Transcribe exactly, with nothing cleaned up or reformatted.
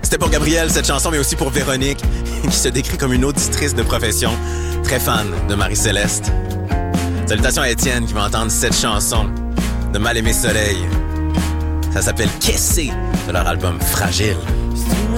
C'était pour Gabrielle, cette chanson, mais aussi pour Véronique, qui se décrit comme une auditrice de profession, très fan de Marie-Céleste. Salutations à Étienne, qui va entendre cette chanson de Mal-Aimé Soleil. Ça s'appelle Qu'est-ce de leur album Fragile.